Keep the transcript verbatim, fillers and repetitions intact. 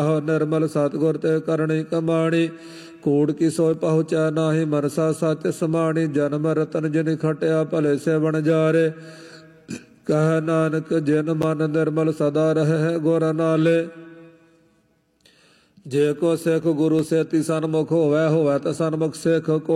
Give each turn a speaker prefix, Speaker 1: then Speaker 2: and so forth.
Speaker 1: निर्मल सतगुर ते करणी कमाणी कूड़ की सोय पहुँचा नाही मनसा सच समाणी जन्म रतन जिन खटिया भले से बन जारे कह नानक जिन मन निर्मल सदा रहे गुर नाले जे को सिख गुरु से ती सन्मुख होवै होवै त सन्मुख सिख को